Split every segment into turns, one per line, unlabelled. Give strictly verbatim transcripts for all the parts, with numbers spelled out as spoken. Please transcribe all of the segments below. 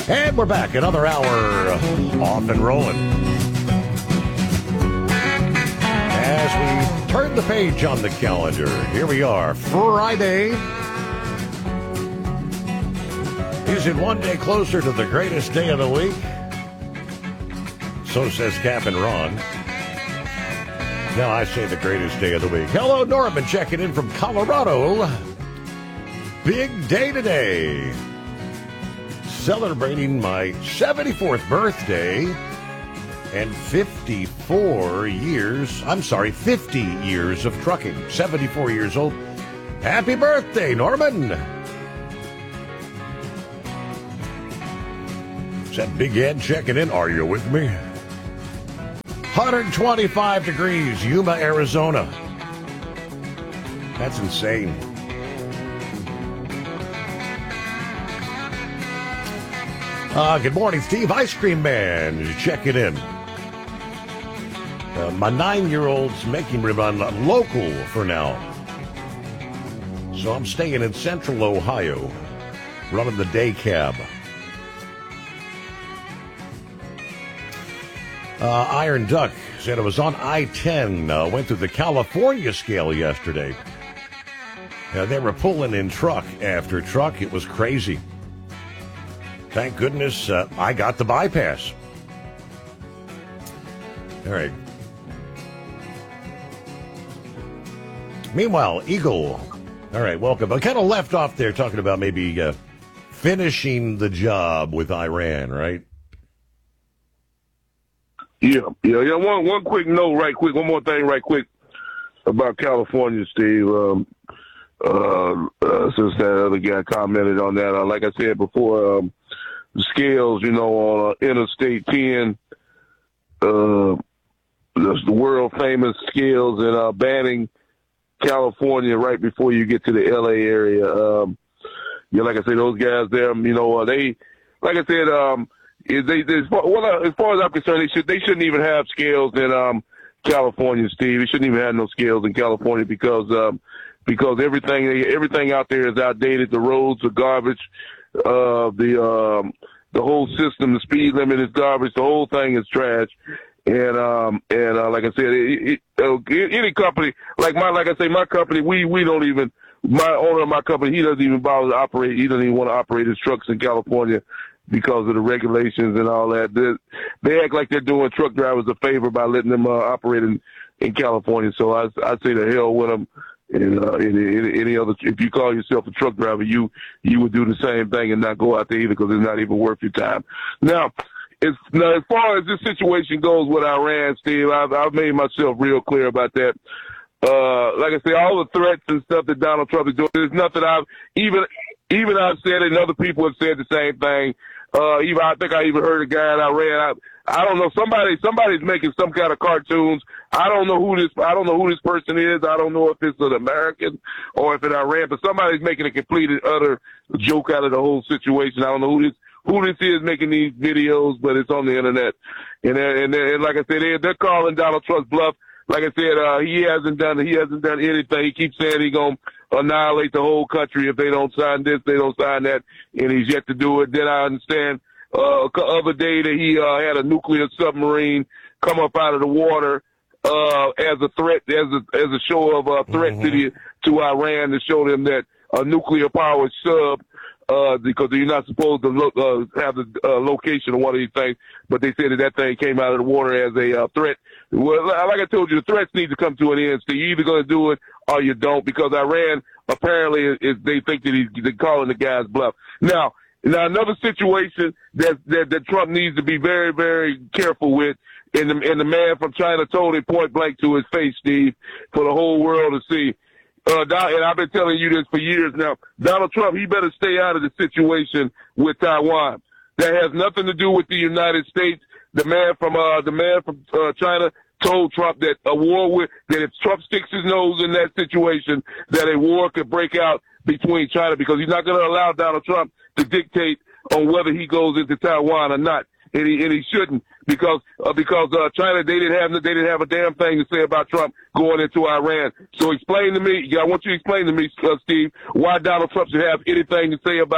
And we're back, another hour off and rolling. As we turn the page on the calendar, here we are, Friday. Is it one day closer to the greatest day of the week? So says Cap and Ron. Now I say the greatest day of the week. Hello, Norman, checking in from Colorado. Big day today. Celebrating my seventy-fourth birthday and fifty-four years, I'm sorry, fifty years of trucking. seventy-four years old. Happy birthday, Norman. Is that Big Ed checking in? Are you with me? one hundred twenty-five degrees, Yuma, Arizona. That's insane. Uh, good morning, Steve. Ice Cream Man checking in. Uh, my nine-year-old's making me run local for now. So I'm staying in Central Ohio, running the day cab. Uh, Iron Duck said it was on I ten, uh, went through the California scale yesterday. Uh, they were pulling in truck after truck. It was crazy. Thank goodness uh, I got the bypass. All right. Meanwhile, Eagle. All right, welcome. I kind of left off there talking about maybe uh, finishing the job with Iran, right?
Yeah, yeah, yeah. One, one quick note, right quick. One more thing, right quick, about California, Steve. Um, uh, uh, since that other guy commented on that, uh, like I said before, um, the scales, you know, on uh, Interstate ten, uh, the, the world famous scales, and uh, banning California right before you get to the L A area. Um, yeah, like I said, those guys there, you know, uh, they, like I said, um, is they, they as, far, well, as far as I'm concerned, they should they shouldn't even have scales in um, California, Steve. They shouldn't even have no scales in California because um, because everything everything out there is outdated. The roads are garbage. Uh, the um, the whole system, the speed limit is garbage. The whole thing is trash. And um, and uh, like I said, it, it, uh, any company like my like I say, my company, we we don't even. My owner of my company, he doesn't even bother to operate. He doesn't even want to operate his trucks in California because of the regulations and all that. They, they act like they're doing truck drivers a favor by letting them uh, operate in, in California. So I I say the hell with them. And uh, any, any other, if you call yourself a truck driver, you you would do the same thing and not go out there either because it's not even worth your time. Now, it's, now, as far as this situation goes with Iran, Steve, I've, I've made myself real clear about that. Uh, like I say, all the threats and stuff that Donald Trump is doing, there's nothing I've even even I've said it, and other people have said the same thing. Uh, even I think I even heard a guy in Iran. I, I don't know. Somebody somebody's making some kind of cartoons. I don't know who this. I don't know who this person is. I don't know if it's an American or if it's Iran. But somebody's making a complete and utter joke out of the whole situation. I don't know who this who this is making these videos, but it's on the internet. And and, and like I said, they're, they're calling Donald Trump's bluff. Like I said, uh, he hasn't done he hasn't done anything. He keeps saying he's gonna annihilate the whole country if they don't sign this, they don't sign that, and he's yet to do it. Then I understand uh, the other day that he uh, had a nuclear submarine come up out of the water uh, as a threat, as a as a show of a threat mm-hmm. to the to Iran to show them that a nuclear powered sub. Uh, because you're not supposed to look, uh, have the uh, location of one of these things, but they said that that thing came out of the water as a uh, threat. Well, like I told you, the threats need to come to an end. So you're either going to do it or you don't, because Iran apparently is, is they think that he's they're calling the guy's bluff. Now, now another situation that, that that Trump needs to be very, very careful with, and the, and the man from China told it point blank to his face, Steve, for the whole world to see. Uh, and I've been telling you this for years now. Donald Trump, he better stay out of the situation with Taiwan. That has nothing to do with the United States. The man from uh, the man from uh, China told Trump that a war with that if Trump sticks his nose in that situation, that a war could break out between China, because he's not going to allow Donald Trump to dictate on whether he goes into Taiwan or not. And he, and he shouldn't, because uh, because uh, China, they didn't have they didn't have a damn thing to say about Trump going into Iran. So explain to me, I want you to explain to me, uh, Steve, why Donald Trump should have anything to say about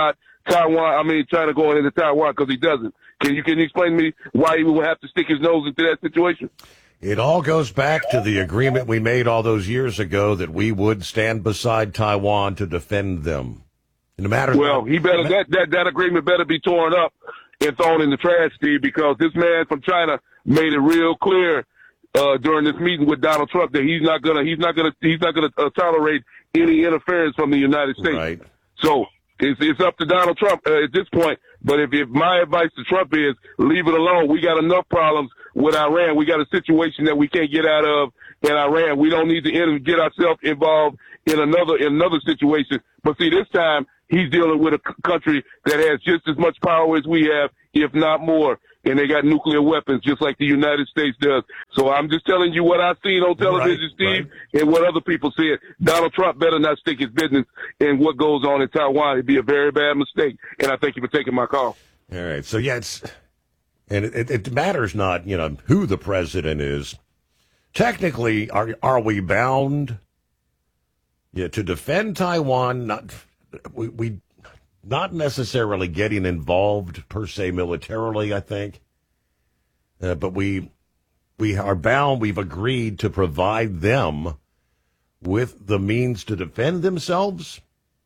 Taiwan, I mean, China going into Taiwan, because he doesn't. Can you, can you explain to me why he would have to stick his nose into that situation?
It all goes back to the agreement we made all those years ago that we would stand beside Taiwan to defend them. No matter
well, he better that, that that agreement better be torn up and thrown in the trash, Steve, because this man from China made it real clear uh, during this meeting with Donald Trump that he's not gonna he's not gonna he's not gonna uh, tolerate any interference from the United States.
Right.
So it's it's up to Donald Trump uh, at this point. But if, if my advice to Trump is leave it alone, we got enough problems with Iran. We got a situation that we can't get out of in Iran. We don't need to enter, get ourselves involved in another in another situation. But see, this time he's dealing with a c- country that has just as much power as we have, if not more. And they got nuclear weapons just like the United States does. So I'm just telling you what I've seen on television, right, Steve, right. and what other people said. Donald Trump better not stick his business in what goes on in Taiwan. It'd be a very bad mistake. And I thank you for taking my call.
All right. So, yeah, it's, and it, it matters not, you know, who the president is. Technically, are are we bound yeah, to defend Taiwan? Not we, we not necessarily getting involved per se militarily, I think, uh, but we we are bound. We've agreed to provide them with the means to defend themselves.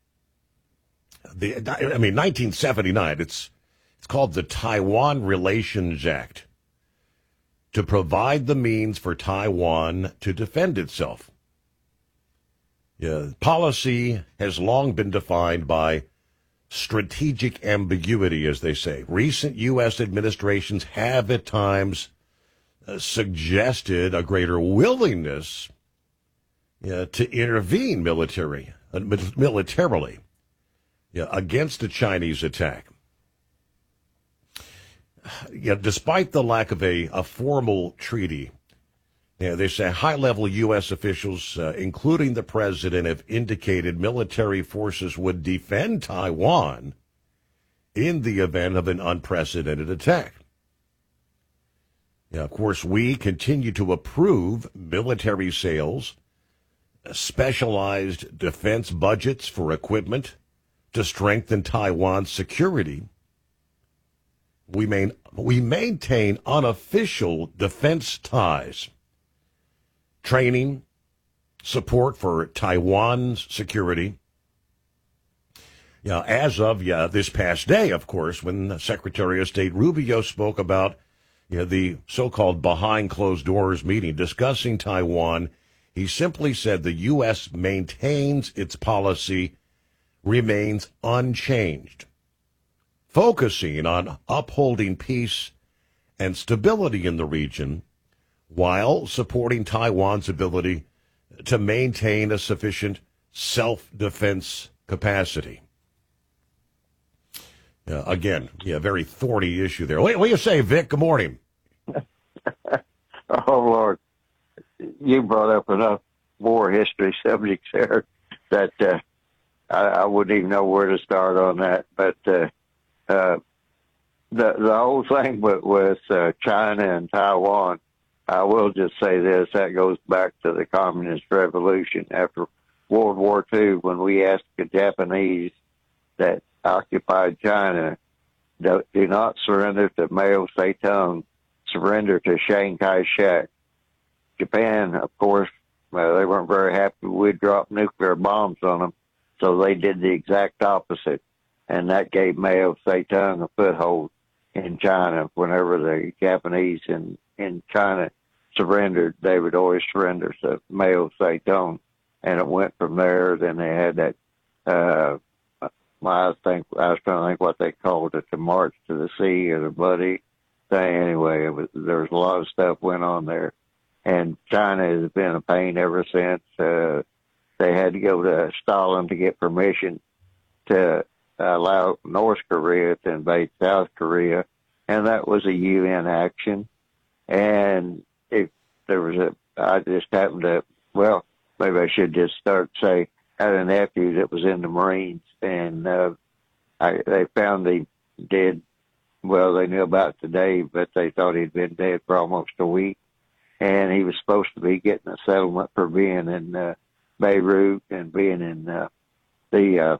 The I mean, nineteen seventy-nine. It's it's called the Taiwan Relations Act, to provide the means for Taiwan to defend itself. Yeah, policy has long been defined by strategic ambiguity, as they say. Recent U S administrations have at times uh, suggested a greater willingness uh, to intervene military, uh, militarily yeah, against a Chinese attack. Yeah, despite the lack of a, a formal treaty, yeah, they say high-level U S officials, uh, including the president, have indicated military forces would defend Taiwan in the event of an unprecedented attack. Yeah, of course, we continue to approve military sales, specialized defense budgets for equipment to strengthen Taiwan's security. We, main, we maintain unofficial defense ties, training, support for Taiwan's security. Yeah, as of yeah, this past day, of course, when Secretary of State Rubio spoke about you know, the so-called behind closed doors meeting discussing Taiwan, he simply said the U S maintains its policy, remains unchanged, focusing on upholding peace and stability in the region while supporting Taiwan's ability to maintain a sufficient self-defense capacity. Uh, again, yeah, very thorny issue there. What, what do you say, Vic? Good morning.
Oh, Lord. You brought up enough war history subjects there that uh, I, I wouldn't even know where to start on that. But uh, uh, the the whole thing with, with uh, China and Taiwan, I will just say this, that goes back to the Communist Revolution after World War Two, when we asked the Japanese that occupied China, do, do not surrender to Mao Zedong, surrender to Chiang Kai-shek. Japan, of course, well, they weren't very happy we'd drop nuclear bombs on them, so they did the exact opposite, and that gave Mao Zedong a foothold in China. Whenever the Japanese in, in China surrendered, they would always surrender to Mao Zedong, and it went from there. Then they had that, uh, I think, I was trying to think what they called it, the March to the Sea or the Bloody thing. Anyway, it was, there was a lot of stuff went on there. And China has been a pain ever since. Uh, they had to go to Stalin to get permission to allow North Korea to invade South Korea, and that was a U N action. And if there was a, I just happened to, well, maybe I should just start say, I had a nephew that was in the Marines, and uh, I, they found he dead. Well, they knew about today, but they thought he'd been dead for almost a week. And he was supposed to be getting a settlement for being in uh, Beirut and being in uh, the uh,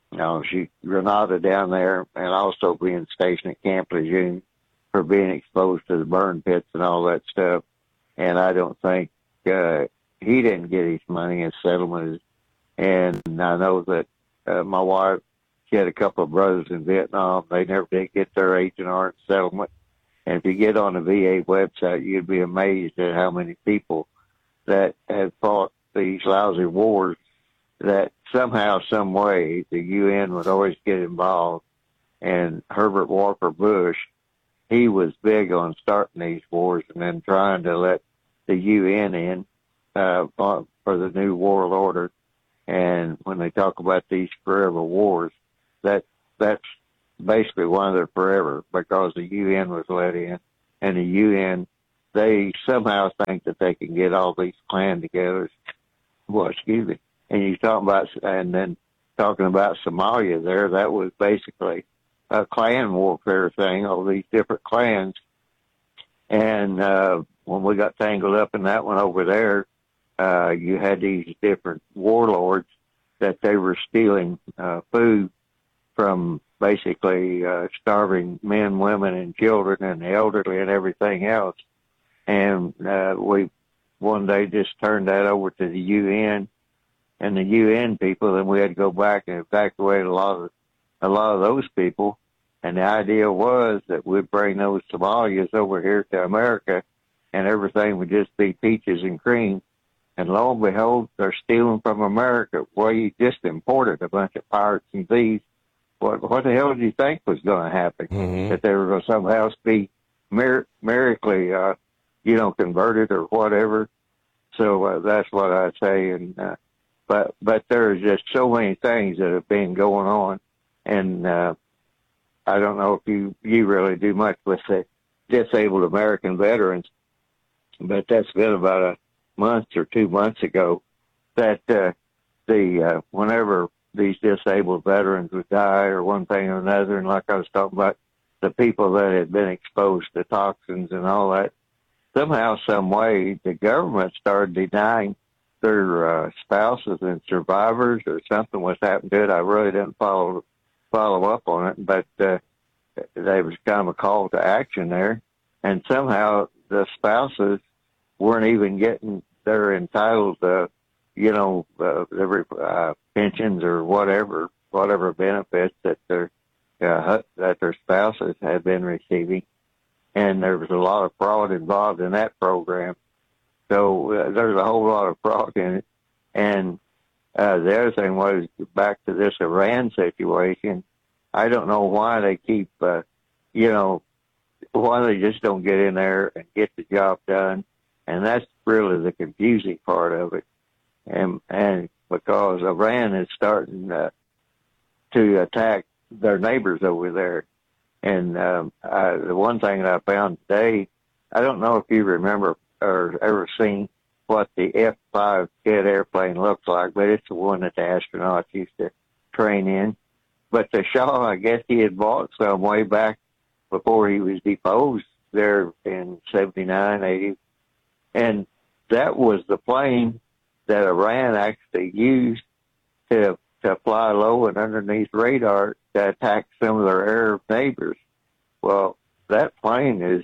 No, she Grenada down there, and also being stationed at Camp Lejeune for being exposed to the burn pits and all that stuff. And I don't think uh, he didn't get his money as settlement. And I know that uh, my wife, she had a couple of brothers in Vietnam. They never did get their Agent Orange settlement. And if you get on the V A website, you'd be amazed at how many people that had fought these lousy wars that somehow, some way, the U N would always get involved. And Herbert Walker Bush, he was big on starting these wars and then trying to let the U N in uh, for the new world order. And when they talk about these forever wars, that that's basically one of their forever, because the U N was let in, and the U N, they somehow think that they can get all these clan together. Well, excuse me. And you talking about, and then talking about Somalia there, that was basically a clan warfare thing, all these different clans. And uh, when we got tangled up in that one over there, uh, you had these different warlords that they were stealing uh, food from basically uh, starving men, women, and children, and the elderly and everything else. And uh, we one day just turned that over to the U N and the U N people, and we had to go back and evacuate a lot of a lot of those people. And the idea was that we'd bring those Somalians over here to America, and everything would just be peaches and cream. And lo and behold, they're stealing from America. Well, you just imported a bunch of pirates and thieves. What, what the hell did you think was going to happen? Mm-hmm. That they were going to somehow be mir- miraculously, uh, you know, converted or whatever. So uh, that's what I say. And uh, but but there's just so many things that have been going on, and uh, I don't know if you you really do much with the disabled American veterans, but that's been about a month or two months ago that uh, the uh, whenever these disabled veterans would die or one thing or another, and like I was talking about, the people that had been exposed to toxins and all that, somehow, some way, the government started denying their uh, spouses and survivors, or something was happening to it. I really didn't follow follow up on it, but uh, there was kind of a call to action there, and somehow the spouses weren't even getting their entitled, uh, you know, uh, their uh, pensions or whatever, whatever benefits that their uh, that their spouses had been receiving. And there was a lot of fraud involved in that program. So uh, there's a whole lot of fraud in it. And uh, the other thing was, back to this Iran situation, I don't know why they keep, uh, you know, why they just don't get in there and get the job done. And that's really the confusing part of it. And, and because Iran is starting uh, to attack their neighbors over there. And um, I, the one thing that I found today, I don't know if you remember or ever seen what the F five jet airplane looks like, but it's the one that the astronauts used to train in. But the Shah, I guess he had bought some way back before he was deposed there in seventy-nine, eighty. And that was the plane that Iran actually used to to fly low and underneath radar to attack some of their Arab neighbors. Well, that plane is,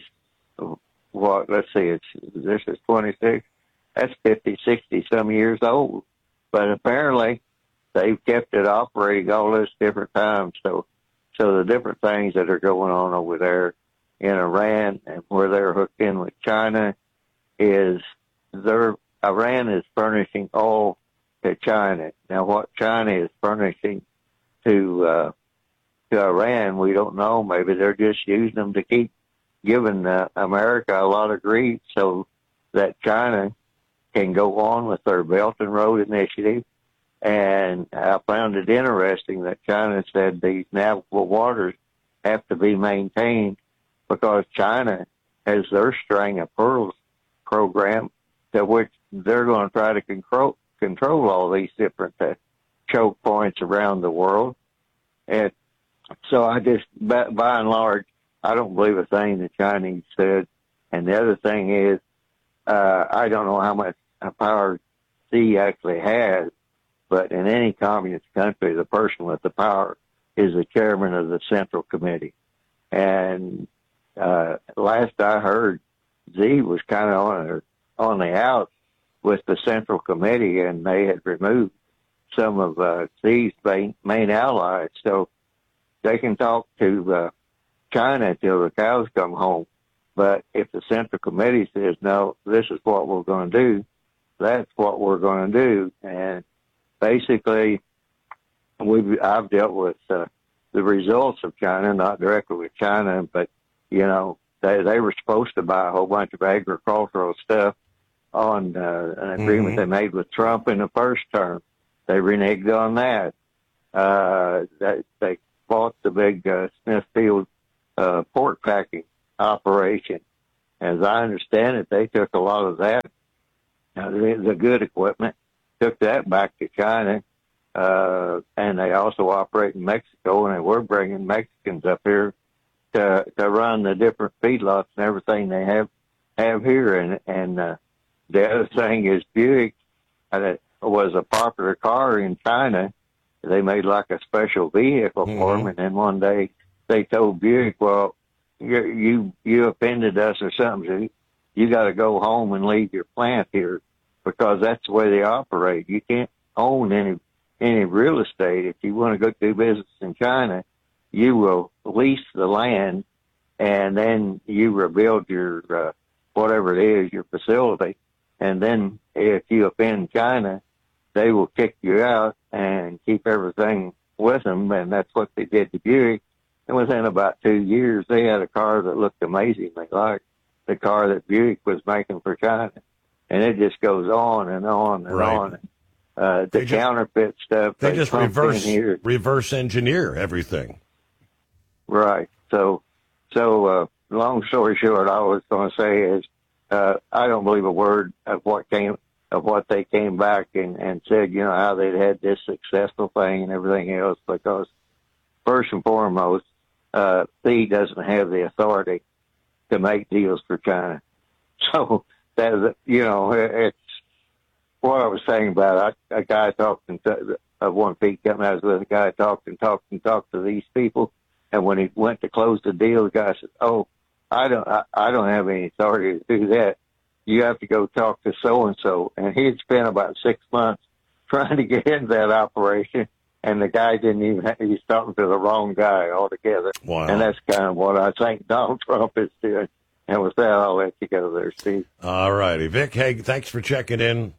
what, let's see, it's this is twenty-six, that's fifty, sixty some years old. But apparently they've kept it operating all this different times. So, so the different things that are going on over there in Iran and where they're hooked in with China is their, Iran is furnishing oil to China. Now, what China is furnishing to uh, to Iran, we don't know. Maybe they're just using them to keep giving uh, America a lot of grief so that China can go on with their Belt and Road Initiative. And I found it interesting that China said these navigable waters have to be maintained because China has their String of Pearls program, to which they're going to try to control control all these different uh, choke points around the world. And so I just, by, by and large, I don't believe a thing the Chinese said. And the other thing is, uh, I don't know how much power C actually has, but in any communist country, the person with the power is the chairman of the Central Committee. And uh, last I heard, Z was kind of on, on the out with the Central Committee, and they had removed some of uh, Z's main, main allies. So they can talk to uh, China until the cows come home. But if the Central Committee says, no, this is what we're going to do, that's what we're going to do. And basically, we've, I've dealt with uh, the results of China, not directly with China, but, you know, they, they were supposed to buy a whole bunch of agricultural stuff on uh, an agreement mm-hmm. they made with Trump in the first term. They reneged on that. Uh, they, they bought the big uh, Smithfield uh, pork packing operation. As I understand it, they took a lot of that, uh, the, the good equipment, took that back to China, uh, and they also operate in Mexico, and they were bringing Mexicans up here to to run the different feedlots and everything they have have here. And and uh, the other thing is Buick uh, was a popular car in China. They made like a special vehicle mm-hmm. for them, and then one day they told Buick, well, you you, you offended us or something. So you, you got to go home and leave your plant here, because that's the way they operate. You can't own any any real estate. If you want to go do business in China, you will lease the land, and then you rebuild your uh, whatever it is, your facility. And then if you offend China, they will kick you out and keep everything with them. And that's what they did to Buick. And within about two years, they had a car that looked amazingly like the car that Buick was making for China. And it just goes on and on and
right.
on. Uh, the
they
counterfeit
just,
stuff.
They, they just reverse here. reverse engineer everything.
Right. So, so uh, long story short, all I was going to say is uh, I don't believe a word of what came of what they came back and, and said. You know how they'd had this successful thing and everything else, because first and foremost, uh, Xi doesn't have the authority to make deals for China. So that you know it's. What I was saying about it, a guy talked and t- uh, one Pete company I was with, a guy talked and talked and talked to these people, and when he went to close the deal, the guy said, "Oh, I don't, I, I don't have any authority to do that. You have to go talk to so and so." And he had spent about six months trying to get into that operation, and the guy didn't even. Have, he's talking to the wrong guy altogether.
Wow.
And that's kind of what I think Donald Trump is doing. And with that, I'll let you go there, Steve.
All righty, Vic. Hey, thanks for checking in.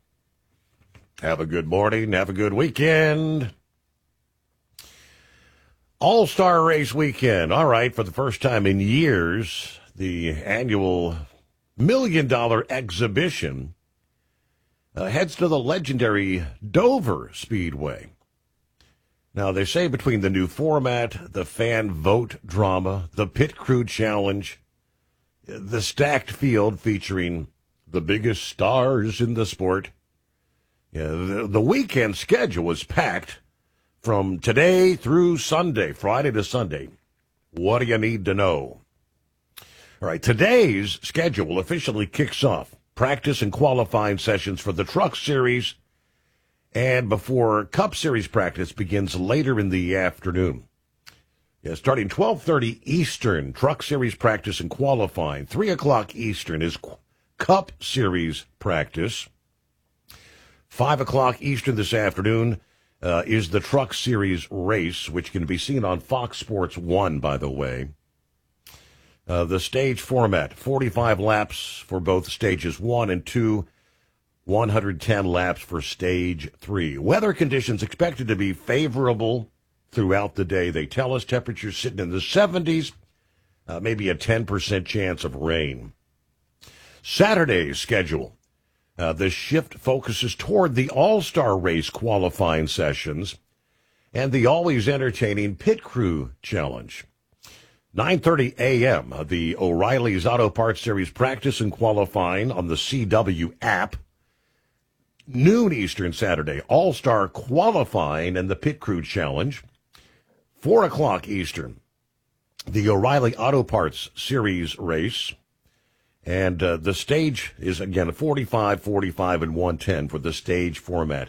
Have a good morning. Have a good weekend. All-Star Race Weekend. All right, for the first time in years, the annual million-dollar exhibition uh, heads to the legendary Dover Speedway. Now, they say between the new format, the fan vote drama, the pit crew challenge, the stacked field featuring the biggest stars in the sport, Yeah, the, the weekend schedule was packed from today through Sunday, Friday to Sunday. What do you need to know? All right, today's schedule officially kicks off practice and qualifying sessions for the Truck Series, and before Cup Series practice begins later in the afternoon. Yeah, starting twelve thirty Eastern, Truck Series practice and qualifying. three o'clock Eastern is Cup Series practice. Five o'clock Eastern this afternoon uh, is the Truck Series race, which can be seen on Fox Sports one, by the way. Uh, the stage format, forty-five laps for both stages one and two, one hundred ten laps for stage three. Weather conditions expected to be favorable throughout the day. They tell us temperatures sitting in the seventies, uh, maybe a ten percent chance of rain. Saturday's schedule. Uh, the shift focuses toward the All-Star Race qualifying sessions and the always entertaining Pit Crew Challenge. nine thirty a.m., the O'Reilly's Auto Parts Series practice and qualifying on the C W app. Noon Eastern Saturday, All-Star qualifying and the Pit Crew Challenge. four o'clock Eastern, the O'Reilly Auto Parts Series race. And uh, the stage is, again, forty-five, forty-five, and one ten for the stage format.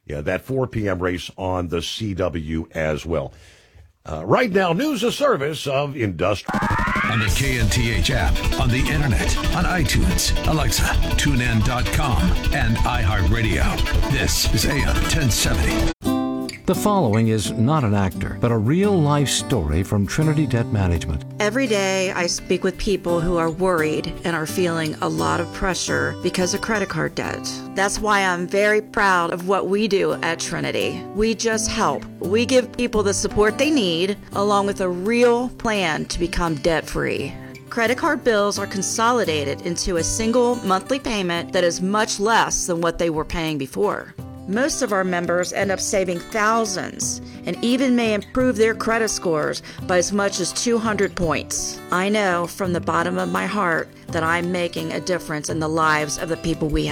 Yeah, that four p.m. race on the C W as well. Uh, right now, news a service of Industrial.
On the K N T H app, on the internet, on iTunes, Alexa, tune in dot com, and iHeartRadio. This is A M ten seventy.
The following is not an actor, but a real-life story from Trinity Debt Management.
Every day I speak with people who are worried and are feeling a lot of pressure because of credit card debt. That's why I'm very proud of what we do at Trinity. We just help. We give people the support they need, along with a real plan to become debt-free. Credit card bills are consolidated into a single monthly payment that is much less than what they were paying before. Most of our members end up saving thousands and even may improve their credit scores by as much as two hundred points. I know from the bottom of my heart that I'm making a difference in the lives of the people we